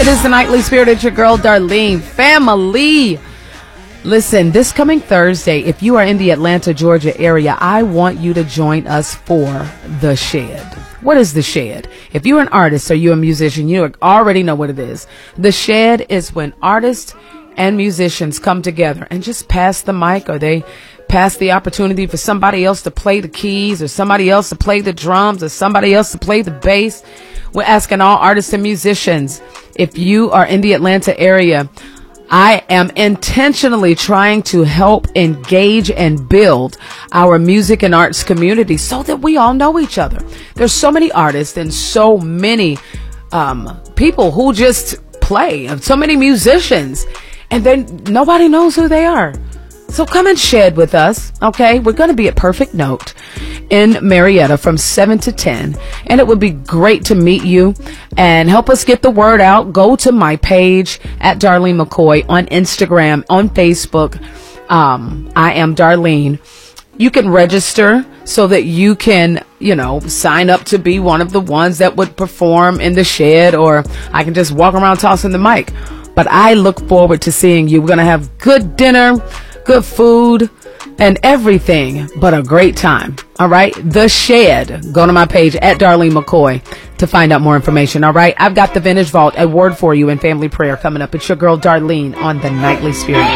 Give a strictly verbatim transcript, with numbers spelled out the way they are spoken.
It is the Nightly Spirit. It's your girl, Darlene. Family. Listen, this coming Thursday, if you are in the Atlanta, Georgia area, I want you to join us for The Shed. What is The Shed? If you're an artist or you're a musician, you already know what it is. The Shed is when artists and musicians come together and just pass the mic, or they pass the opportunity for somebody else to play the keys, or somebody else to play the drums, or somebody else to play the bass. We're asking all artists and musicians, if you are in the Atlanta area, I am intentionally trying to help engage and build our music and arts community so that we all know each other. There's so many artists and so many um, people who just play, and so many musicians, and then nobody knows who they are. So come and shed with us, okay? We're going to be at Perfect Note in Marietta from seven to ten, and it would be great to meet you and help us get the word out. Go to my page at Darlene McCoy on Instagram, on Facebook. Um, I am Darlene. You can register so that you can, you know, sign up to be one of the ones that would perform in the shed, or I can just walk around tossing the mic. But I look forward to seeing you. We're going to have good dinner, good food, and everything but a great time. All right. The Shed. Go to my page at Darlene McCoy to find out more information. All right. I've got the Vintage Vault, a word for you in family prayer coming up. It's your girl Darlene on the Nightly Spirit.